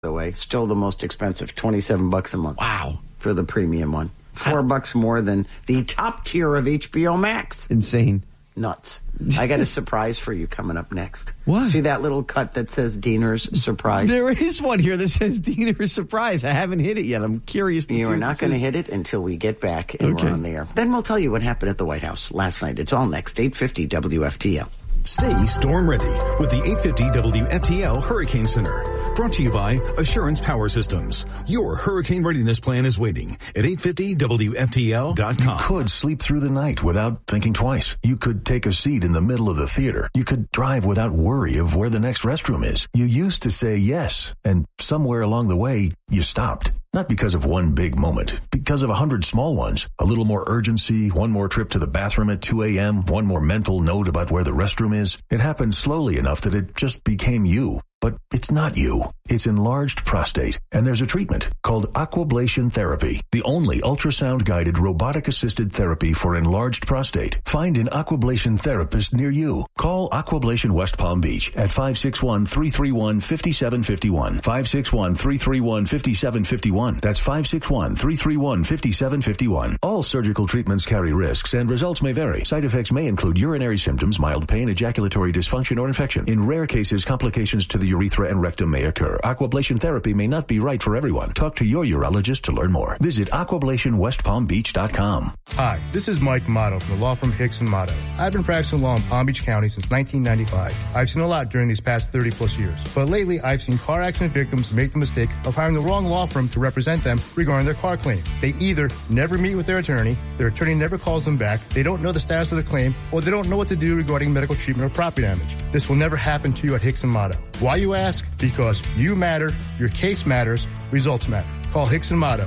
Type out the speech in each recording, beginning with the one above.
the way. Still the most expensive, $27 a month. Wow. For the premium one. $4 more than the top tier of HBO Max. Insane. Nuts. I got a surprise for you coming up next. What? See that little cut that says Diener's Surprise? There is one here that says Diener's Surprise. I haven't hit it yet. I'm curious to see. You are not going to hit it until we get back and we're on the air. Then we'll tell you what happened at the White House last night. It's all next. 8:50 WFTL. Stay storm ready with the 850 WFTL Hurricane Center. Brought to you by Assurance Power Systems. Your hurricane readiness plan is waiting at 850WFTL.com. You could sleep through the night without thinking twice. You could take a seat in the middle of the theater. You could drive without worry of where the next restroom is. You used to say yes, and somewhere along the way, you stopped. Not because of one big moment, because of 100 small ones. A little more urgency, one more trip to the bathroom at 2 a.m., one more mental note about where the restroom is. It happened slowly enough that it just became you. But it's not you. It's enlarged prostate. And there's a treatment called Aquablation Therapy, the only ultrasound-guided robotic-assisted therapy for enlarged prostate. Find an Aquablation therapist near you. Call Aquablation West Palm Beach at 561-331-5751. 561-331-5751. That's 561-331-5751. All surgical treatments carry risks and results may vary. Side effects may include urinary symptoms, mild pain, ejaculatory dysfunction, or infection. In rare cases, complications to the urethra and rectum may occur. Aquablation therapy may not be right for everyone. Talk to your urologist to learn more. Visit aquablationwestpalmbeach.com. Hi, this is Mike Motto from the law firm Hicks & Motto. I've been practicing law in Palm Beach County since 1995. I've seen a lot during these past 30 plus years. But lately, I've seen car accident victims make the mistake of hiring the wrong law firm to represent them regarding their car claim. They either never meet with their attorney never calls them back, they don't know the status of the claim, or they don't know what to do regarding medical treatment or property damage. This will never happen to you at Hicks & Motto. Why, you ask? Because you matter, your case matters, results matter. Call Hicks & Motto,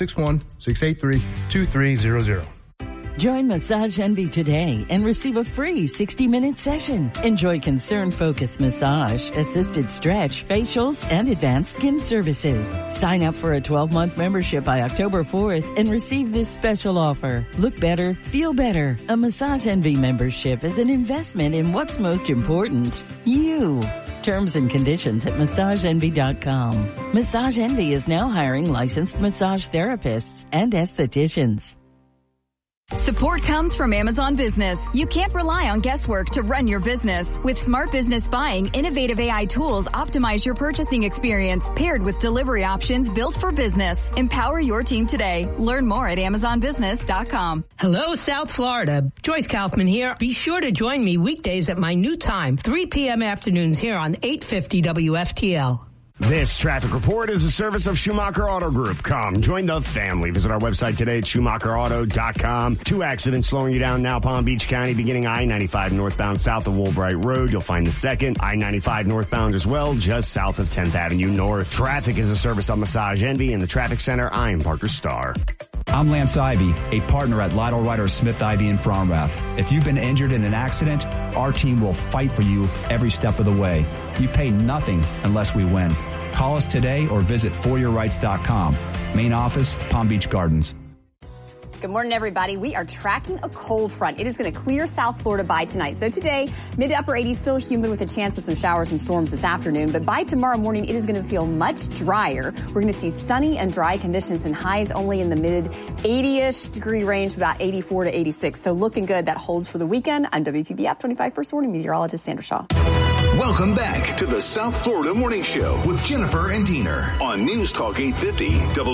561-683-2300. Join Massage Envy today and receive a free 60-minute session. Enjoy concern-focused massage, assisted stretch, facials, and advanced skin services. Sign up for a 12-month membership by October 4th and receive this special offer. Look better, feel better. A Massage Envy membership is an investment in what's most important, you. Terms and conditions at MassageEnvy.com. Massage Envy is now hiring licensed massage therapists and estheticians. Support comes from Amazon Business. You can't rely on guesswork to run your business. With Smart Business Buying, innovative AI tools optimize your purchasing experience, paired with delivery options built for business. Empower your team today. Learn more at AmazonBusiness.com. Hello, South Florida. Joyce Kaufman here. Be sure to join me weekdays at my new time, 3 p.m. afternoons here on 850 WFTL. This traffic report is a service of Schumacher Auto Group. Come, join the family. Visit our website today at SchumacherAuto.com. 2 accidents slowing you down now, Palm Beach County, beginning I-95 northbound south of Woolbright Road. You'll find the second I-95 northbound as well, just south of 10th Avenue North. Traffic is a service of Massage Envy. In the Traffic Center, I'm Parker Starr. I'm Lance Ivy, a partner at Lytle Ryder Smith Ivy in Fromrath. If you've been injured in an accident, our team will fight for you every step of the way. You pay nothing unless we win. Call us today or visit foryourrights.com. Main office, Palm Beach Gardens. Good morning, everybody. We are tracking a cold front. It is going to clear South Florida by tonight. So today, mid to upper 80s, still humid with a chance of some showers and storms this afternoon. But by tomorrow morning, it is going to feel much drier. We're going to see sunny and dry conditions and highs only in the mid 80-ish degree range, about 84 to 86. So looking good. That holds for the weekend. I'm WPBF 25 First Warning Meteorologist Sandra Shaw. Welcome back to the South Florida Morning Show with Jennifer and Diener on News Talk 850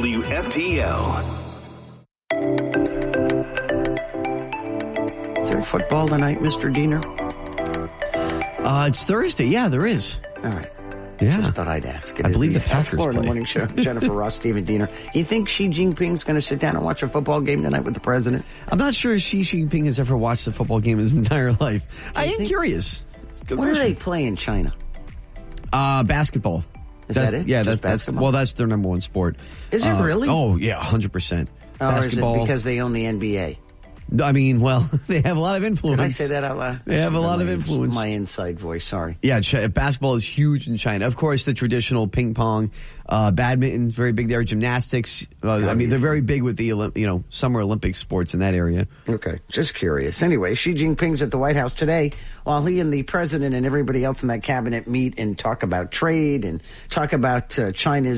WFTL. Is there football tonight, Mr. Diener? It's Thursday. Yeah, there is. All right. Yeah. Just thought I'd ask. I believe the Packers Florida play. Morning Show. Jennifer Ross, Stephen Diener. You think Xi Jinping's going to sit down and watch a football game tonight with the president? I'm not sure Xi Jinping has ever watched a football game in his entire life. I am curious. What do they play in China? Basketball. Is that it? Yeah, Just that's basketball? well, that's their number one sport. Is it really? Oh, yeah, 100%. Or Basketball. is it because they own the NBA? I mean, well, they have a lot of influence. Did I say that out loud? They have a lot of influence. My inside voice, sorry. Yeah, basketball is huge in China. Of course, the traditional ping pong, badminton's very big there, gymnastics. I mean, they're very big with the Summer Olympic sports in that area. Okay, just curious. Anyway, Xi Jinping's at the White House today while he and the president and everybody else in that cabinet meet and talk about trade and talk about China's